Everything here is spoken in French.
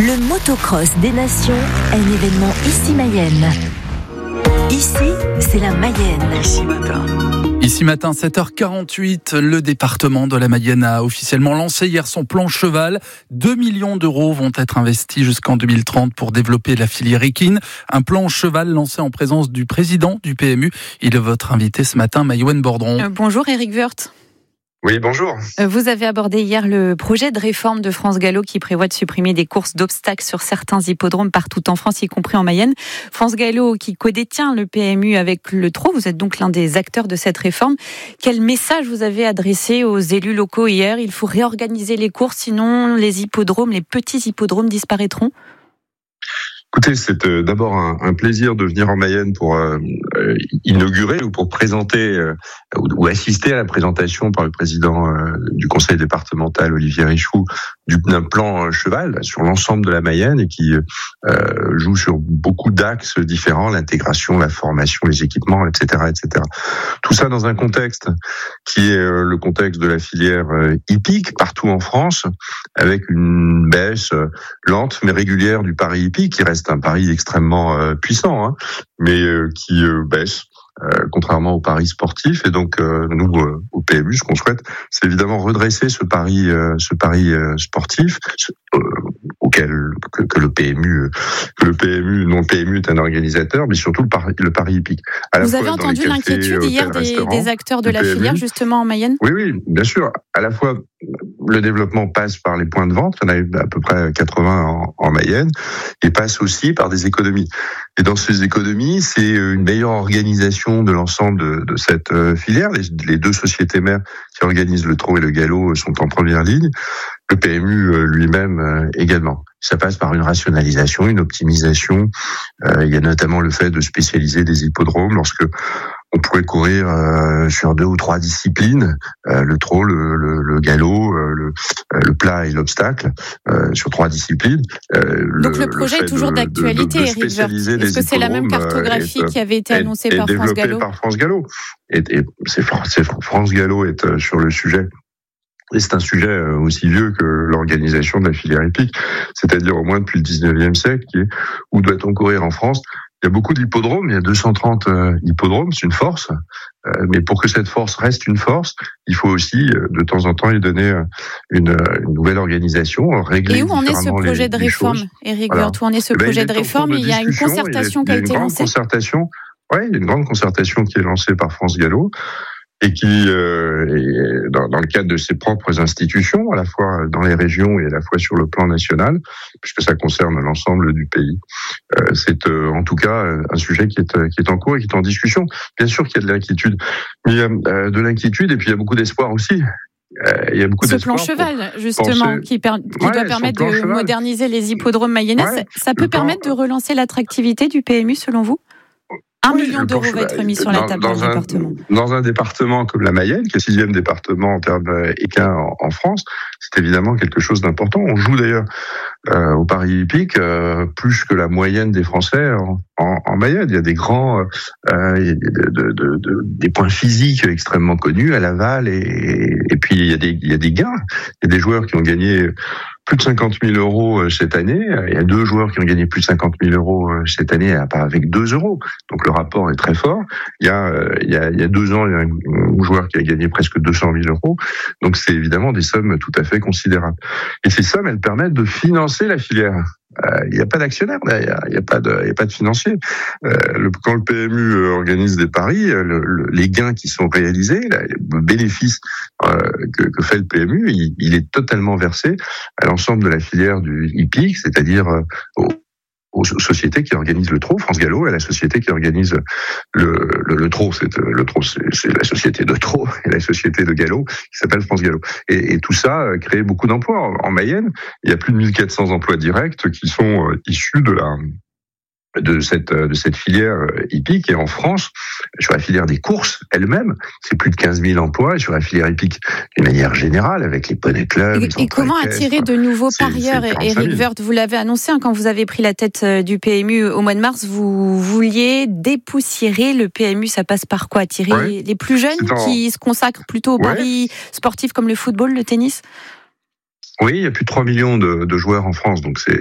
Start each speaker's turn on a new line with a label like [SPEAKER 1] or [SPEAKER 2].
[SPEAKER 1] Le motocross des nations, un événement ici Mayenne. Ici, c'est la Mayenne.
[SPEAKER 2] Ici matin, 7h48, le département de la Mayenne a officiellement lancé hier son plan cheval. 2 millions d'euros vont être investis jusqu'en 2030 pour développer la filière équine. Un plan cheval lancé en présence du président du PMU. Il est votre invité ce matin, Maïwenn Bordron.
[SPEAKER 3] Bonjour Éric Woerth.
[SPEAKER 4] Oui, bonjour.
[SPEAKER 3] Vous avez abordé hier le projet de réforme de France Gallo qui prévoit de supprimer des courses d'obstacles sur certains hippodromes partout en France, y compris en Mayenne. France Gallo qui codétient le PMU avec le Trot, vous êtes donc l'un des acteurs de cette réforme. Quel message vous avez adressé aux élus locaux hier ? Il faut réorganiser les courses, sinon les hippodromes, les petits hippodromes disparaîtront ?
[SPEAKER 4] Écoutez, c'est d'abord un plaisir de venir en Mayenne pour inaugurer ou pour présenter ou assister à la présentation par le président du conseil départemental, Olivier Richoux, d'un plan cheval sur l'ensemble de la Mayenne et qui joue sur beaucoup d'axes différents, l'intégration, la formation, les équipements, etc., etc. Tout ça dans un contexte qui est le contexte de la filière hippique partout en France, avec une baisse lente mais régulière du pari hippique, qui reste un pari extrêmement puissant, mais qui baisse. Contrairement aux paris sportifs, et donc nous au PMU, ce qu'on souhaite, c'est évidemment redresser ce pari sportif auquel que le PMU non, le PMU est un organisateur, mais surtout le pari hippique.
[SPEAKER 3] Vous avez entendu l'inquiétude hier des acteurs de la filière justement en Mayenne ?
[SPEAKER 4] Oui, bien sûr. À la fois le développement passe par les points de vente, il y en a à peu près 80 en Mayenne, et passe aussi par des économies. Et dans ces économies, c'est une meilleure organisation de l'ensemble de cette filière. Les deux sociétés mères qui organisent le Trot et le Gallo sont en première ligne. Le PMU lui-même également. Ça passe par une rationalisation, une optimisation. Il y a notamment le fait de spécialiser des hippodromes lorsque on pourrait courir sur 2 ou 3 disciplines, le trot, le galop, le plat et l'obstacle, sur 3 disciplines.
[SPEAKER 3] Donc le projet est toujours d'actualité, Éric Woerth. Est-ce que c'est la même cartographie qui avait été annoncée par France Gallo ?
[SPEAKER 4] Par France Gallo. Et France Gallo est sur le sujet. Et c'est un sujet aussi vieux que l'organisation de la filière hippique, c'est-à-dire au moins depuis le 19e siècle, qui est où doit-on courir en France ? Il y a beaucoup d'hippodromes, il y a 230 hippodromes, c'est une force, mais pour que cette force reste une force, il faut aussi de temps en temps lui donner une nouvelle organisation, régler.
[SPEAKER 3] Et où en est ce projet de réforme, Éric Woerth ? Où en est ce projet de réforme ? Il y a une concertation qui a été lancée.
[SPEAKER 4] Oui, il y a une grande concertation qui est lancée par France Gallo, et qui, dans le cadre de ses propres institutions, à la fois dans les régions et à la fois sur le plan national, puisque ça concerne l'ensemble du pays. C'est en tout cas un sujet qui est en cours et qui est en discussion. Bien sûr qu'il y a de l'inquiétude, mais il y a de l'inquiétude et puis il y a beaucoup d'espoir aussi. Il y a beaucoup
[SPEAKER 3] d'espoir. Ce plan cheval, justement, qui doit permettre de moderniser les hippodromes mayennais, ça peut permettre de relancer l'attractivité du PMU, selon vous ? 1 million d'euros va être mis sur la table dans le département.
[SPEAKER 4] Dans un département comme la Mayenne, qui est le 6e département en termes équins en France, c'est évidemment quelque chose d'important. On joue d'ailleurs au pari hippique plus que la moyenne des Français en Mayenne. Il y a des grands, des points physiques extrêmement connus à Laval, et puis il y a des gains. Il y a des joueurs qui ont gagné plus de 50 000 euros cette année. Il y a 2 joueurs qui ont gagné plus de 50 000 euros cette année avec 2 euros. Donc le rapport est très fort. Il y a 2 ans, il y a un joueur qui a gagné presque 200 000 euros. Donc c'est évidemment des sommes tout à fait considérables. Et ces sommes, elles permettent de financer la filière. Il n'y a pas d'actionnaire, il n'y a pas de financier. Quand le PMU organise des paris, les gains qui sont réalisés, le bénéfice que fait le PMU, il est totalement versé à l'ensemble de la filière du hippique, c'est-à-dire aux sociétés qui organisent le Trot, France Gallo, et à la société qui organise le Trot. Le Trot, c'est la société de Trot et la société de Gallo qui s'appelle France Gallo. Et tout ça crée beaucoup d'emplois. En Mayenne, il y a plus de 1400 emplois directs qui sont issus de cette filière hippique. Et en France, sur la filière des courses elle-même, c'est plus de 15 000 emplois, et sur la filière hippique d'une manière générale, avec les poney clubs.
[SPEAKER 3] Et comment attirer de nouveaux parieurs, Éric Woerth ? Vous l'avez annoncé quand vous avez pris la tête du PMU au mois de mars, vous vouliez dépoussiérer le PMU. Ça passe par quoi ? Attirer les plus jeunes qui se consacrent plutôt aux paris sportifs comme le football, le tennis ?
[SPEAKER 4] Oui, il y a plus de 3 millions de joueurs en France, donc c'est